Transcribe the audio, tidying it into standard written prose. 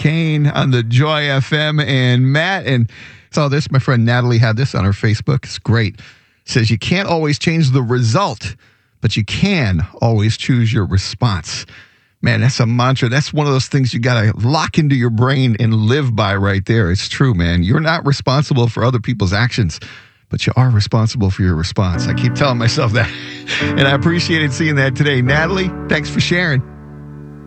Kane on the Joy FM. And Matt, and saw this, my friend Natalie had this on her Facebook. It's great. Says you can't always change the result, but you can always choose your response. Man, that's a mantra. That's one of those things you got to lock into your brain and live by right there. It's true, man. You're not responsible for other people's actions, but you are responsible for your response. I keep telling myself that, and I appreciated seeing that today. Natalie, thanks for sharing.